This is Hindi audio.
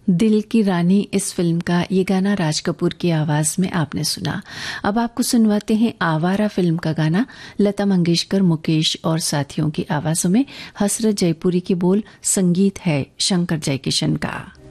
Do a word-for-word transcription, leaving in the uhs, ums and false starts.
दिल की रानी इस फिल्म का ये गाना राज कपूर की आवाज में आपने सुना। अब आपको सुनवाते हैं आवारा फिल्म का गाना, लता मंगेशकर, मुकेश और साथियों की आवाजों में। हसरत जयपुरी की बोल, संगीत है शंकर जयकिशन का।